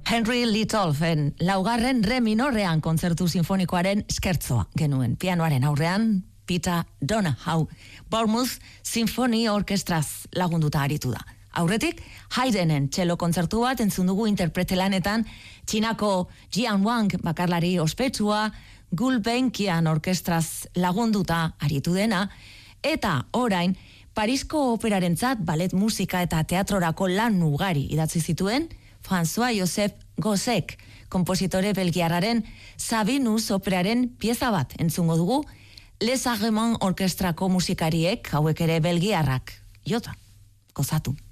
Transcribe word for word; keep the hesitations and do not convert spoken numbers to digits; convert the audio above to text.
Henry Littolfen laugarren re minorrean kontzertu sinfonikoaren eskertzoa genuen. Pianoaren aurrean Peter Donohoe Bournemouth Symphony Orkestraz lagunduta aritu da. Aurretik, Haydnen txelo kontzertu bat entzun dugu interprete lanetan, Txinako Jian Wang bakarlari ospetsua Gulbenkian orkestraz lagunduta aritu dena, eta orain, Parisko operarentzat ballet musika eta teatrorako lan ugari idatzi zituen, François-Joseph Gossec, kompositore belgiarraren Sabinus operaren pieza bat entzungo dugu, Les Agreements orkestrako musikariek, hauek ere belgiarrak, jota, gozatu.